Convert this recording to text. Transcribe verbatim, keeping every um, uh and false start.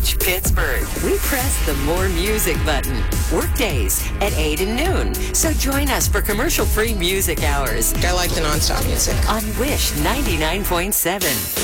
Reach Pittsburgh. We press the More Music button. Workdays at eight and noon. So join us for commercial-free music hours I like the nonstop music. on Wish ninety-nine point seven.